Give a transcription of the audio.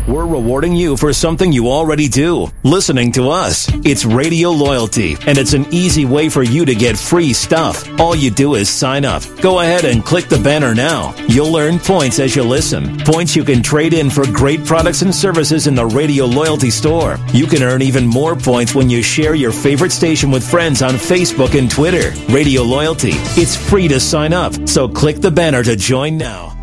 We're rewarding you for something you already do, listening to us. It's Radio Loyalty, and it's an easy way for you to get free stuff. All you do is sign up. Go ahead and click the banner now. You'll earn points as you listen. Points you can trade in for great products and services in the Radio Loyalty store. You can earn even more points when you share your favorite station with friends on Facebook and Twitter. Radio Loyalty. It's free to sign up, so click the banner to join now.